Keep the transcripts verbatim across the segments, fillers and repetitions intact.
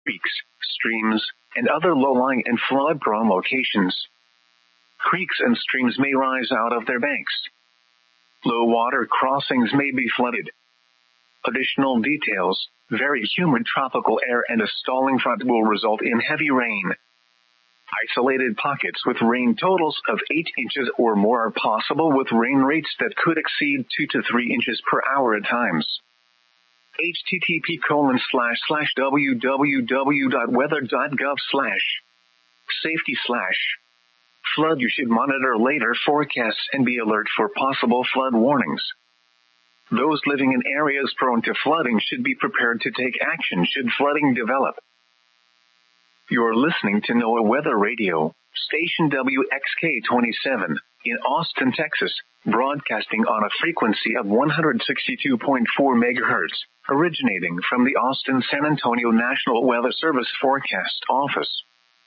creeks, streams, and other low-lying and flood-prone locations. Creeks and streams may rise out of their banks. Low water crossings may be flooded. Additional details: very humid tropical air and a stalling front will result in heavy rain. Isolated pockets with rain totals of eight inches or more are possible, with rain rates that could exceed two to three inches per hour at times. http colon slash slash www.weather.gov slash safety slash flood. You should monitor later forecasts and be alert for possible flood warnings. Those living in areas prone to flooding should be prepared to take action should flooding develop. You're listening to NOAA Weather Radio, station W X K twenty-seven, in Austin, Texas, broadcasting on a frequency of one hundred sixty-two point four megahertz, originating from the Austin-San Antonio National Weather Service Forecast Office.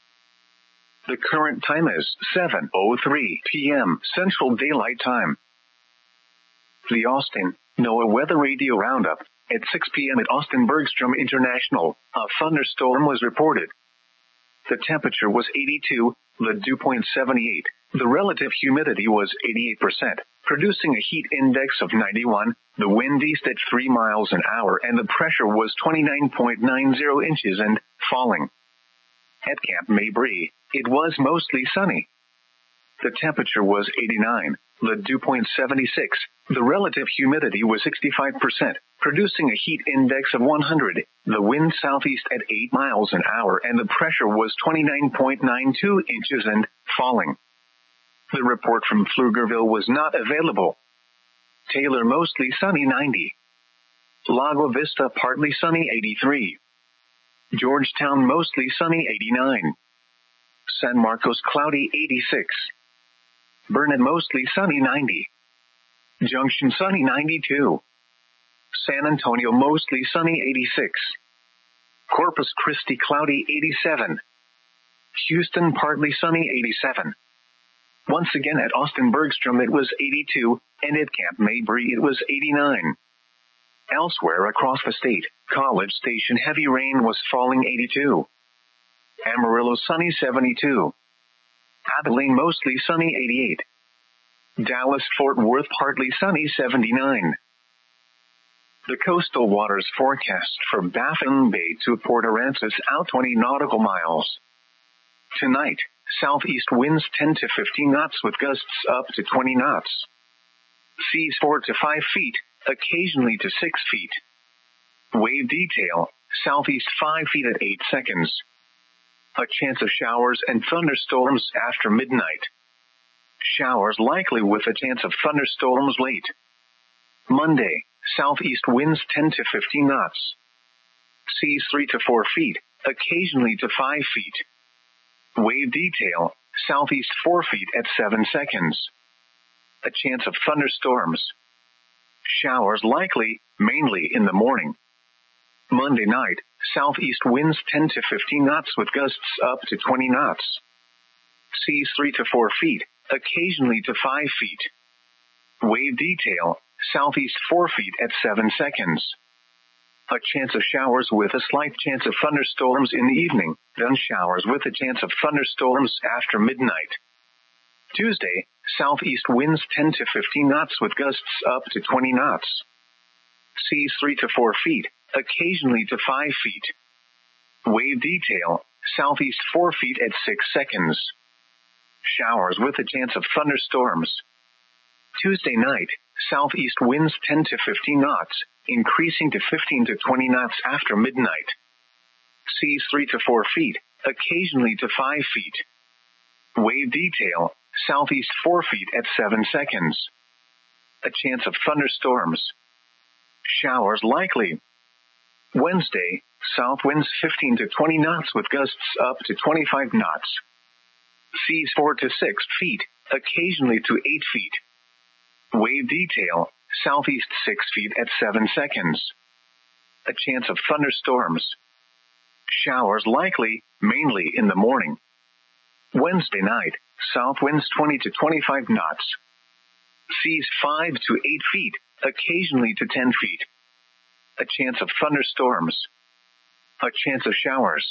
The current time is seven oh three p.m. Central Daylight Time. The Austin NOAA Weather Radio Roundup. At six p.m. at Austin Bergstrom International, a thunderstorm was reported. The temperature was eighty-two, the dew point seventy-eight, the relative humidity was eighty-eight percent, producing a heat index of ninety-one, the wind east at three miles an hour, and the pressure was twenty-nine point nine zero inches and falling. At Camp Mabry, it was mostly sunny. The temperature was eighty-nine, the dew point seventy-six, the relative humidity was sixty-five percent, producing a heat index of one hundred, the wind southeast at eight miles an hour, and the pressure was twenty-nine point nine two inches and falling. The report from Pflugerville was not available. Taylor mostly sunny ninety. Lago Vista partly sunny eighty-three. Georgetown mostly sunny eighty-nine. San Marcos cloudy eighty-six. Burnet mostly sunny ninety. Junction sunny ninety-two. San Antonio mostly sunny eighty-six. Corpus Christi cloudy eighty-seven. Houston partly sunny eighty-seven. Once again at Austin Bergstrom it was eighty-two, and at Camp Mabry it was eighty-nine. Elsewhere across the state, College Station heavy rain was falling eighty-two. Amarillo sunny seventy-two. Abilene mostly sunny eighty-eight. Dallas-Fort Worth partly sunny seventy-nine. The coastal waters forecast from Baffin Bay to Port Aransas out twenty nautical miles. Tonight, southeast winds ten to fifteen knots with gusts up to twenty knots. Seas four to five feet, occasionally to six feet. Wave detail, southeast five feet at eight seconds. A chance of showers and thunderstorms after midnight. Showers likely with a chance of thunderstorms late. Monday, southeast winds ten to fifteen knots. Seas three to four feet, occasionally to five feet. Wave detail, southeast four feet at seven seconds. A chance of thunderstorms. Showers likely, mainly in the morning. Monday night, southeast winds ten to fifteen knots with gusts up to twenty knots. Seas three to four feet, occasionally to five feet. Wave detail, southeast four feet at seven seconds. A chance of showers with a slight chance of thunderstorms in the evening, then showers with a chance of thunderstorms after midnight. Tuesday, southeast winds ten to fifteen knots with gusts up to twenty knots. Seas three to four feet, occasionally to five feet. Wave detail, southeast four feet at six seconds. Showers with a chance of thunderstorms. Tuesday night, southeast winds ten to fifteen knots, increasing to fifteen to twenty knots after midnight. Seas three to four feet, occasionally to five feet. Wave detail, southeast four feet at seven seconds. A chance of thunderstorms. Showers likely. Wednesday, south winds fifteen to twenty knots with gusts up to twenty-five knots. Seas four to six feet, occasionally to eight feet. Wave detail, southeast six feet at seven seconds. A chance of thunderstorms. Showers likely, mainly in the morning. Wednesday night, south winds twenty to twenty-five knots. Seas five to eight feet, occasionally to ten feet. A chance of thunderstorms. A chance of showers.